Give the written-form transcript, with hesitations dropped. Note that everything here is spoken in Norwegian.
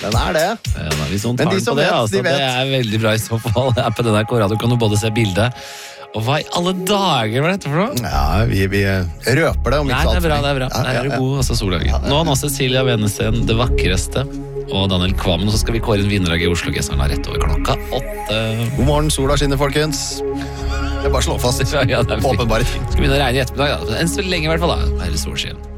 Den er det. Ja, da, hvis noen Men tar de den som på det, vet, altså, de vet. det er veldig bra i så fall. På NRK Radio kan du både se bildet, og hva i alle dager var dette for noe? Ja, vi røper det om Nei, ikke så det alt er bra, for det er bra. lenge. Der er du god, altså Solhagen. Nå Cecilia Venesen, det vakreste, og Daniel Kvammen, og så skal vi kåre en vinner i Oslo-gesseren rett over klokka 8. God morgen, sola skinner, folkens. Jeg bare slår fast Ja, det er fint. åpenbare ting. Skal begynne å regne i ettermiddag, da. Enn så lenge i hvert fall da. Her er solskinn.